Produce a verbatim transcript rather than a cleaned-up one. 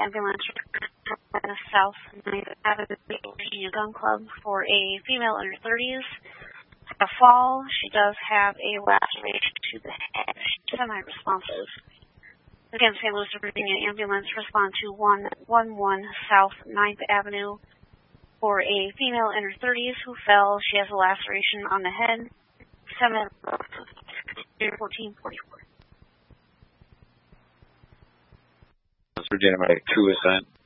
ambulance South ninth Avenue, Virginia Gun Club for a female in her thirties. A fall. She does have a laceration to the head. She's semi-responsive. Again, Saint Louis, Virginia ambulance respond to one one one South ninth Avenue for a female in her thirties who fell. She has a laceration on the head. Semi-responsive. fourteen forty-four. Virginia Medic two is sent.